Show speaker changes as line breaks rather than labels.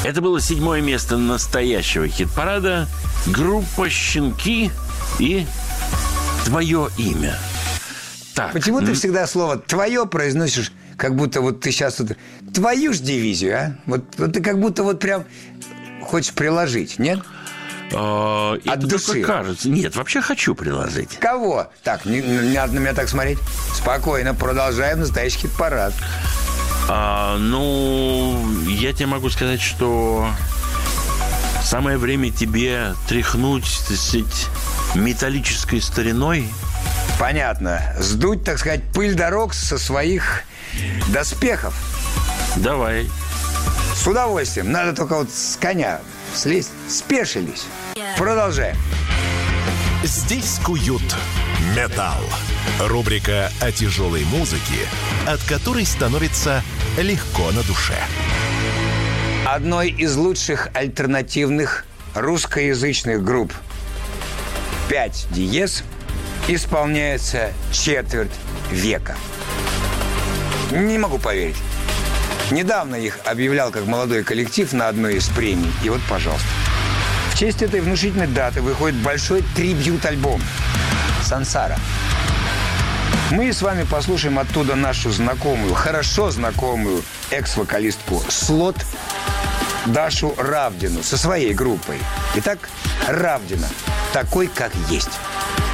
Это было 7-е место настоящего хит-парада. Группа «Щенки» и «Твое имя». Так.
Почему ты всегда слово «твое» произносишь, как будто вот ты сейчас вот твою ж дивизию, а? Вот ты как будто вот прям хочешь приложить, нет?
От души. Кажется. Нет, вообще хочу приложить.
Кого? Так, не надо на меня так смотреть. Спокойно, продолжаем настоящий хит-парад.
Я тебе могу сказать, что самое время тебе тряхнуть, так сказать, металлической стариной.
Понятно. Сдуть, так сказать, пыль дорог со своих доспехов.
Давай.
С удовольствием. Надо только вот с коня слезть. Спешились. Продолжаем.
Здесь куют металл. Рубрика о тяжелой музыке, от которой становится легко на душе.
Одной из лучших альтернативных русскоязычных групп 5 диез исполняется четверть века. Не могу поверить. Недавно их объявлял как молодой коллектив на одной из премий. И вот, пожалуйста. В честь этой внушительной даты выходит большой трибьют-альбом «Сансара». Мы с вами послушаем оттуда нашу знакомую, хорошо знакомую экс-вокалистку Слот Дашу Равдину со своей группой. Итак, Равдина. Такой, как есть.